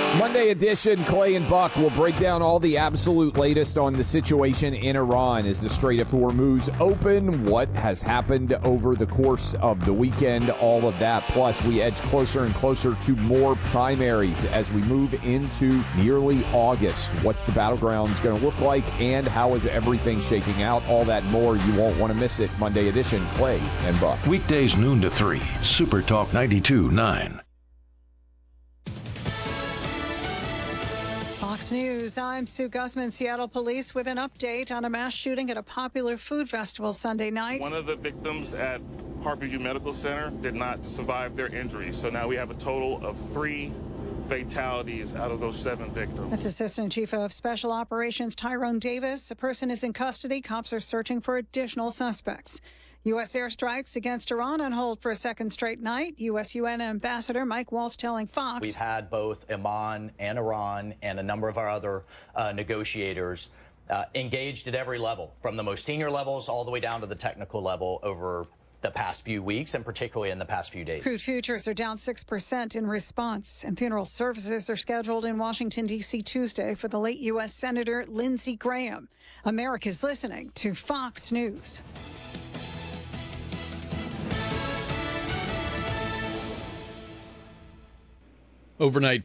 Monday edition, Clay and Buck will break down all the absolute latest on the situation in Iran as the Strait of Hormuz open, what has happened over the course of the weekend, all of that. Plus, we edge closer and closer to more primaries as we move into nearly August. What's the battlegrounds going to look like, and how is everything shaking out? All that and more. You won't want to miss it. Monday edition, Clay and Buck. Weekdays noon to 3, Super Talk 92.9. Fox News, I'm Sue Guzman. Seattle police with an update on a mass shooting at a popular food festival Sunday night. One of the victims at Harborview Medical Center did not survive their injuries. So now we have a total of 3 fatalities out of those 7 victims. That's Assistant Chief of Special Operations Tyrone Davis. A person is in custody. Cops are searching for additional suspects. U.S. airstrikes against Iran on hold for a second straight night. U.S. UN Ambassador Mike Waltz telling Fox. We've had both Oman and Iran and a number of our other negotiators engaged at every level, from the most senior levels all the way down to the technical level over the past few weeks, and particularly in the past few days. Crude futures are down 6% in response, and funeral services are scheduled in Washington, D.C. Tuesday for the late U.S. Senator Lindsey Graham. America's listening to Fox News. Overnight